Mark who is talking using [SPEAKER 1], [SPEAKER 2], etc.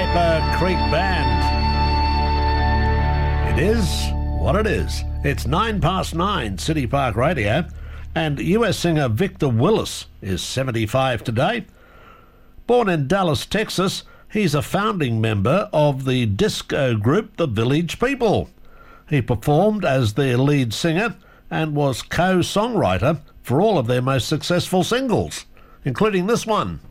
[SPEAKER 1] Paper Creek Band. It is what it is. It's 9:09, City Park Radio, and US singer Victor Willis is 75 today. Born in Dallas, Texas, he's a founding member of the disco group The Village People. He performed as their lead singer and was co-songwriter for all of their most successful singles, including this one.